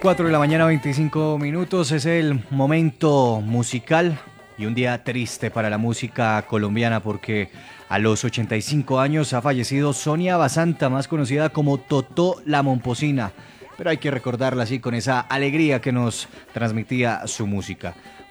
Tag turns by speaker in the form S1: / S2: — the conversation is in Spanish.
S1: 4 de la mañana, 25 minutos. Es el momento musical y un día triste para la música colombiana porque a los 85 años ha fallecido Sonia Basanta, más conocida como Totó la Momposina. Pero hay que recordarla así con esa alegría que nos transmitía su música.